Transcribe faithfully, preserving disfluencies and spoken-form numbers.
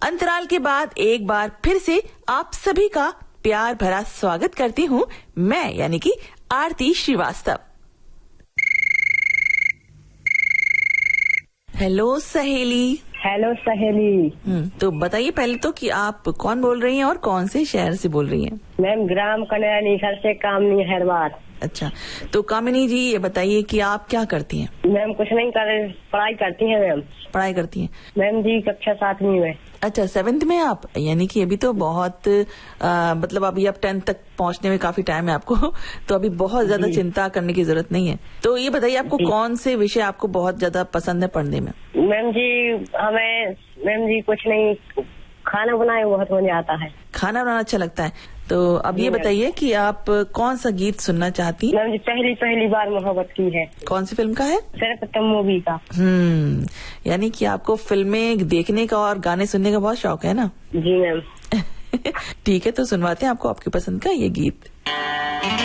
अंतराल के बाद एक बार फिर से आप सभी का प्यार भरा स्वागत करती हूँ मैं, यानी कि आरती श्रीवास्तव। हेलो सहेली। हेलो सहेली। हम्म तो बताइए पहले तो कि आप कौन बोल रही हैं और कौन से शहर से बोल रही हैं? मैम ग्राम कन्या निखर से कामनी हैरवार। अच्छा, तो कामिनी जी ये बताइए कि आप क्या करती हैं? मैम कुछ नहीं कर, पढ़ाई करती हैं मैम। पढ़ाई करती हैं? मैम जी कक्षा सातवीं में। अच्छा, सेवेंथ में आप, यानी कि अभी तो बहुत आ, मतलब अभी आप टेंथ तक पहुंचने में काफी टाइम है आपको, तो अभी बहुत ज्यादा चिंता करने की जरूरत नहीं है। तो ये बताइए आपको कौन से विषय आपको बहुत ज्यादा पसंद है पढ़ने में? मैम जी हमें मैम जी कुछ नहीं, खाना बनाए बहुत मजा आता है। खाना बनाना अच्छा लगता है। तो अब ये बताइए कि आप कौन सा गीत सुनना चाहती हैं? मैम जी पहली पहली बार मोहब्बत की है। कौन सी फिल्म का है? सर्वप्रथम मूवी का। हम्म यानी कि आपको फिल्में देखने का और गाने सुनने का बहुत शौक है ना? जी मैम। ठीक है, तो सुनवाते हैं आपको आपकी पसंद का ये गीत।